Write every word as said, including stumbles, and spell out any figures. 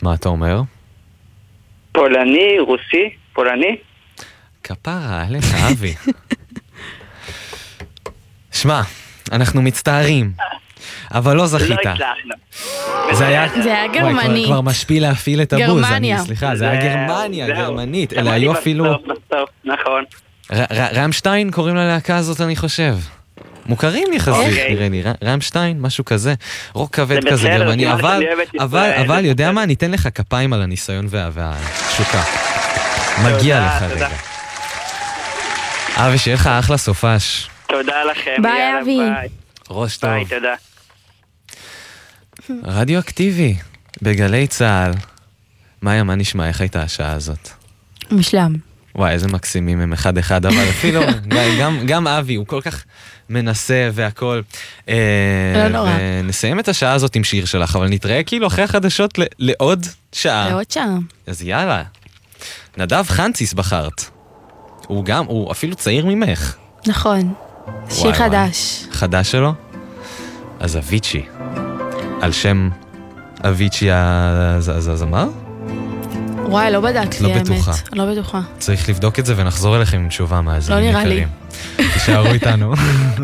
מה אתה אומר? פולני, רוסי, פולני. כפרה, עליך, אבי. שמע, אנחנו מצטערים, אבל לא זכית. לא הצלחנו. זה היה... זה היה וואי, כבר- גרמנית. כבר משפיל להפעיל את הבוז. גרמניה. אני- סליחה, זה היה זהו, גרמניה, זהו. גרמנית. אלה שמעתי היו בסוף, אפילו... בסוף, נכון. ר- ר- רמשטיין קוראים ללהקה הזאת, אני חושב. מוכרים יחסית, אוקיי. נראה לי. ר- רמשטיין, משהו כזה. רוק כבד זה כזה בסדר, גרמני. כמעט אבל, אני אוהב את אבל, ישראל, אבל, זה יודע בסדר. מה? ניתן לך כפיים על הניסיון וה- והתשוקה. מגיע תודה, לך תודה. רגע. אבי, שיהיה לך אחלה סופש. תודה לכם. ביי, יאללה, אבי. ביי. ראש טוב. ביי, תודה. רדיו אקטיבי, בגלי צהל. מאיה, מה נשמע? איך הייתה השעה הזאת? משלם. וואי, איזה מקסימים הם אחד אחד, אבל אפילו, גם, גם אבי, הוא כל כך מנסה והכל. אה, לא נורא. ונסיים את השעה הזאת עם שיר שלך, אבל נתראה כאילו אחרי החדשות ל- לעוד שעה. לעוד שעה. אז יאללה. נדב חנציס בחרת. הוא גם, הוא אפילו צעיר ממך. נכון. שיר וואי, חדש. וואי. חדש שלו? אז אביצ'י. על שם אביצ'י הזמר? וואי, לא בדקתי, לא האמת. בטוחה. לא בטוחה. צריך לבדוק את זה ונחזור אליכם עם תשובה מאזינים לא נראה לי. יקרים. תישארו איתנו.